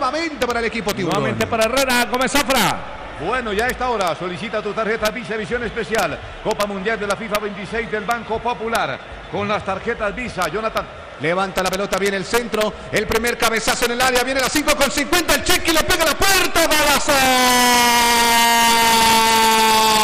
nuevamente para el equipo tiburón. Nuevamente para Herrera, Gómez Zafra. Bueno, ya a esta hora solicita tu tarjeta Visa Edición Especial. Copa Mundial de la FIFA 26 del Banco Popular. Con las tarjetas Visa, Jonathan. Levanta la pelota, viene el centro. El primer cabezazo en el área. Viene la 5 con 50. El cheque le pega a la puerta. ¡Golazo!